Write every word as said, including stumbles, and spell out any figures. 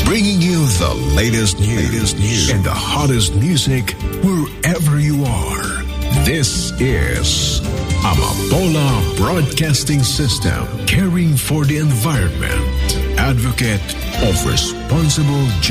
bringing you the latest news, latest news and the hottest music wherever you are. This is Amapola Broadcasting System, caring for the environment, advocate of responsible